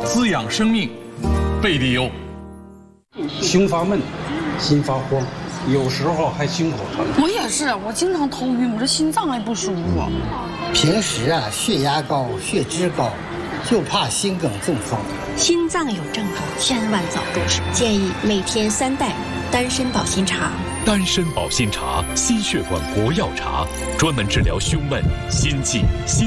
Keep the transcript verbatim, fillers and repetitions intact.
滋养生命。贝利优。 胸发闷，心发慌，有时候还心口疼。 我也是，我经常头晕，我这心脏还不舒服。 平时啊，血压高，血脂高，就怕心梗中风。 心脏有症状，千万早重视。建议每天三袋丹参保心茶。 丹参保心茶，心血管国药茶，专门治疗胸闷、心悸、心。